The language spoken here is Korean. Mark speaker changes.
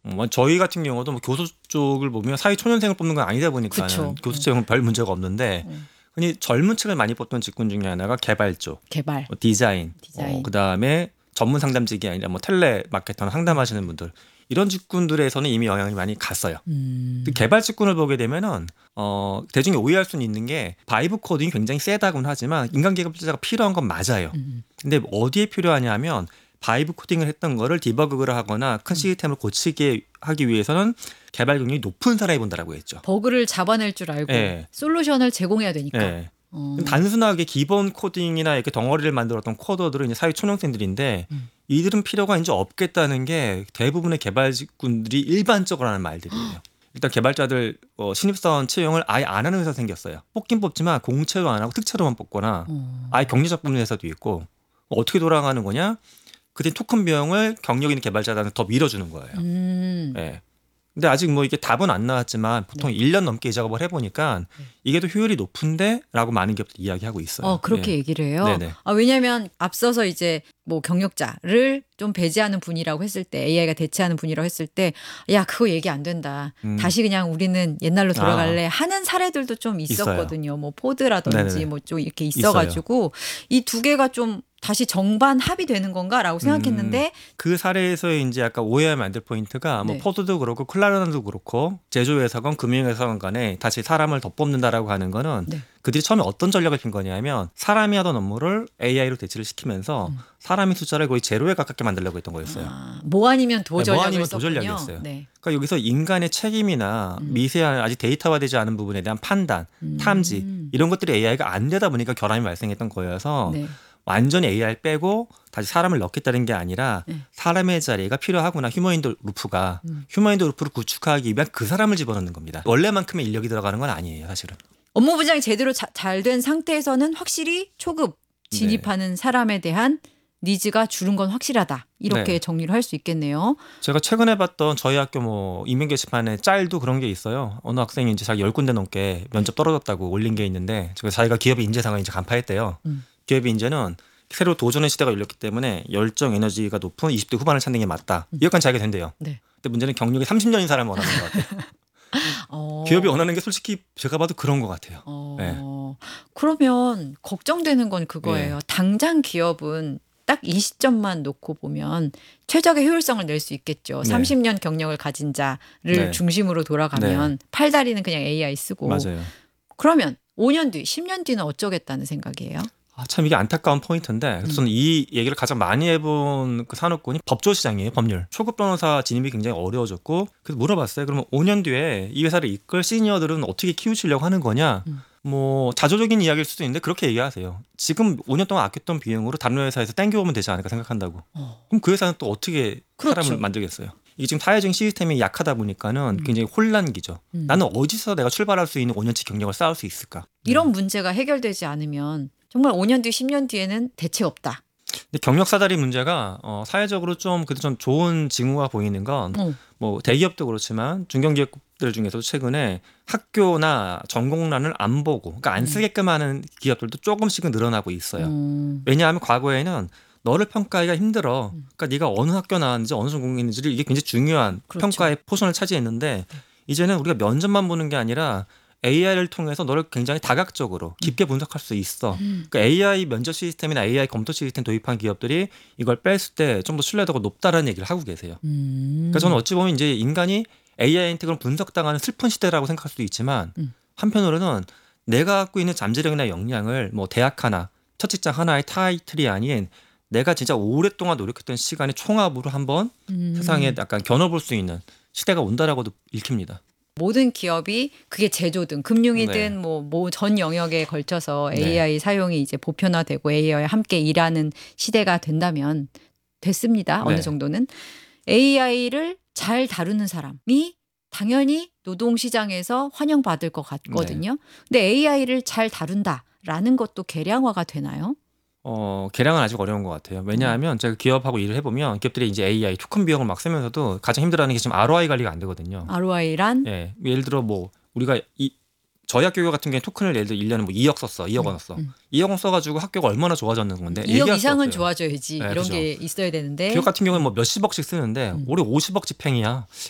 Speaker 1: 저희 같은 경우도 뭐 교수 쪽을 보면 사회 초년생을 뽑는 건 아니다 보니까
Speaker 2: 그쵸.
Speaker 1: 교수 쪽은 별 문제가 없는데 흔히 젊은 층을 많이 뽑던 직군 중에 하나가 개발 쪽,
Speaker 2: 개발.
Speaker 1: 디자인,
Speaker 2: 디자인.
Speaker 1: 그다음에 전문 상담직이 아니라 뭐 텔레마케터나 상담하시는 분들 이런 직군들에서는 이미 영향이 많이 갔어요. 개발 직군을 보게 되면은 대중이 오해할 수는 있는 게 바이브 코딩이 굉장히 세다고는 하지만 인간 개발자가 필요한 건 맞아요. 근데 어디에 필요하냐면 바이브 코딩을 했던 거를 디버그를 하거나 큰 시스템을 고치게 하기 위해서는 개발 경력이 높은 사람이 본다라고 했죠.
Speaker 2: 버그를 잡아낼 줄 알고
Speaker 1: 예.
Speaker 2: 솔루션을 제공해야 되니까.
Speaker 1: 예. 단순하게 기본 코딩이나 이렇게 덩어리를 만들었던 코더들은 이제 사회 초년생들인데 이들은 필요가 이제 없겠다는 게 대부분의 개발직군들이 일반적으로 하는 말들이에요. 일단 개발자들 신입사원 채용을 아예 안 하는 회사 생겼어요. 뽑긴 뽑지만 공채로 안 하고 특채로만 뽑거나 아예 격리적 뽑는 회사도 있고 어떻게 돌아가는 거냐? 그때 토큰 비용을 경력 있는 개발자들한테 더 밀어주는 거예요. 예. 근데 아직 뭐 이게 답은 안 나왔지만 보통 1년 넘게 이 작업을 해보니까 이게 더 효율이 높은데? 라고 많은 기업들이 이야기하고 있어요.
Speaker 2: 그렇게 얘기를 해요.
Speaker 1: 네네.
Speaker 2: 왜냐하면 앞서서 이제 뭐 경력자를 좀 배제하는 분이라고 했을 때 AI가 대체하는 분이라고 했을 때 야 그거 얘기 안 된다. 다시 그냥 우리는 옛날로 돌아갈래 하는 사례들도 좀 있었거든요. 뭐 포드라든지
Speaker 1: 네네.
Speaker 2: 뭐 좀 이렇게 있어가지고 이 두 개가 좀 다시 정반 합의되는 건가라고 생각했는데
Speaker 1: 그 사례에서 이제 약간 오해하면 안 될 포인트가 뭐
Speaker 2: 네.
Speaker 1: 포드도 그렇고 클라르나도 그렇고 제조회사건 금융회사건 간에 다시 사람을 더 뽑는다라고 하는 거는
Speaker 2: 네.
Speaker 1: 그들이 처음에 어떤 전략을 핀 거냐면 사람이 하던 업무를 AI로 대체를 시키면서 사람의 숫자를 거의 제로에 가깝게 만들려고 했던 거였어요.
Speaker 2: 뭐 아니면 도
Speaker 1: 네,
Speaker 2: 전략을
Speaker 1: 뭐 아니면
Speaker 2: 썼군요.
Speaker 1: 도전략이었어요.
Speaker 2: 네.
Speaker 1: 그러니까 여기서 인간의 책임이나 미세한 아직 데이터화되지 않은 부분에 대한 판단, 탐지 이런 것들이 AI가 안 되다 보니까 결함이 발생했던 거여서
Speaker 2: 네.
Speaker 1: 완전히 AI를 빼고 다시 사람을 넣겠다는 게 아니라 사람의 자리가 필요하구나. 휴머인드 루프가 휴머인드 루프를 구축하기 위한 그 사람을 집어넣는 겁니다. 원래만큼의 인력이 들어가는 건 아니에요, 사실은.
Speaker 2: 업무 분장이 제대로 잘 된 상태에서는 확실히 초급 진입하는 사람에 대한 니즈가 줄은 건 확실하다. 이렇게
Speaker 1: 네.
Speaker 2: 정리를 할 수 있겠네요.
Speaker 1: 제가 최근에 봤던 저희 학교 뭐 임용 게시판에 짤도 그런 게 있어요. 어느 학생이 이제 자기 10군데 넘게 면접 떨어졌다고 올린 게 있는데 자기가 기업의 인재상을 이제 간파했대요. 기업의 인재는 새로 도전의 시대가 열렸기 때문에 열정, 에너지가 높은 20대 후반을 찾는 게 맞다. 이것까지 자기가 된대요.
Speaker 2: 네.
Speaker 1: 근데 문제는 경력이 30년인 사람을 원하는 것 같아요. 기업이 원하는 게 솔직히 제가 봐도 그런 것 같아요. 네.
Speaker 2: 그러면 걱정되는 건 그거예요.
Speaker 1: 네.
Speaker 2: 당장 기업은 딱 이 시점만 놓고 보면 최적의 효율성을 낼 수 있겠죠.
Speaker 1: 네.
Speaker 2: 30년 경력을 가진 자를
Speaker 1: 네.
Speaker 2: 중심으로 돌아가면 팔다리는 그냥 AI 쓰고.
Speaker 1: 맞아요.
Speaker 2: 그러면 5년 뒤, 10년 뒤는 어쩌겠다는 생각이에요?
Speaker 1: 참 이게 안타까운 포인트인데 그래서 저는 이 얘기를 가장 많이 해본 그 산업군이 법조 시장이에요. 법률. 초급 변호사 진입이 굉장히 어려워졌고 그래서 물어봤어요. 그러면 5년 뒤에 이 회사를 이끌 시니어들은 어떻게 키우시려고 하는 거냐. 뭐 자조적인 이야기일 수도 있는데 그렇게 얘기하세요. 지금 5년 동안 아꼈던 비용으로 다른 회사에서 땡겨오면 되지 않을까 생각한다고. 그럼 그 회사는 또 어떻게
Speaker 2: 그렇죠.
Speaker 1: 사람을 만들겠어요. 이게 지금 사회적인 시스템이 약하다 보니까는 굉장히 혼란기죠. 나는 어디서 내가 출발할 수 있는 5년치 경력을 쌓을 수 있을까.
Speaker 2: 이런 문제가 해결되지 않으면 정말 5년 뒤, 10년 뒤에는 대책 없다.
Speaker 1: 근데 경력 사다리 문제가 사회적으로 좀 그래도 좀 좋은 징후가 보이는 건 뭐 대기업도 그렇지만 중견기업들 중에서도 최근에 학교나 전공란을 안 보고 그러니까 안 쓰게끔 하는 기업들도 조금씩은 늘어나고 있어요. 왜냐하면 과거에는 너를 평가하기가 힘들어. 그러니까 네가 어느 학교 나왔는지 어느 전공했는지를 이게 굉장히 중요한
Speaker 2: 그렇죠.
Speaker 1: 평가의 포션을 차지했는데 이제는 우리가 면접만 보는 게 아니라 AI를 통해서 너를 굉장히 다각적으로 깊게 분석할 수 있어. 그러니까 AI 면접 시스템이나 AI 검토 시스템 도입한 기업들이 이걸 뺐을 때 좀 더 신뢰도가 높다라는 얘기를 하고 계세요. 그러니까 저는 어찌 보면 이제 인간이 AI한테 그런 분석당하는 슬픈 시대라고 생각할 수도 있지만 한편으로는 내가 갖고 있는 잠재력이나 역량을 뭐 대학 하나, 첫 직장 하나의 타이틀이 아닌 내가 진짜 오랫동안 노력했던 시간의 총합으로 한번 세상에 약간 겨눠볼 수 있는 시대가 온다라고도 읽힙니다.
Speaker 2: 모든 기업이 그게 제조든 금융이든
Speaker 1: 네.
Speaker 2: 뭐 전 영역에 걸쳐서
Speaker 1: 네.
Speaker 2: AI 사용이 이제 보편화되고 AI와 함께 일하는 시대가 된다면 됐습니다. 어느
Speaker 1: 네.
Speaker 2: 정도는 AI를 잘 다루는 사람이 당연히 노동시장에서 환영받을 것 같거든요. 근데 AI를 잘 다룬다라는 것도 계량화가 되나요?
Speaker 1: 계량은 아직 어려운 것 같아요. 왜냐하면 제가 기업하고 일을 해보면 기업들이 이제 AI 토큰 비용을 막 쓰면서도 가장 힘들어하는 게 지금 ROI 관리가 안 되거든요.
Speaker 2: ROI란
Speaker 1: 예, 예를 들어 뭐 우리가 저희 학교 같은 경우에 토큰을 예를 들어 1년에 뭐 2억 썼어, 2억 원 썼어. 2억 원 써가지고 학교가 얼마나 좋아졌는 건데
Speaker 2: 2억
Speaker 1: 얘기할 수
Speaker 2: 이상은
Speaker 1: 없어요.
Speaker 2: 좋아져야지
Speaker 1: 네,
Speaker 2: 이런
Speaker 1: 그죠.
Speaker 2: 게 있어야 되는데
Speaker 1: 기업 같은 경우는 뭐 몇십억씩 쓰는데 올해 50억 집행이야.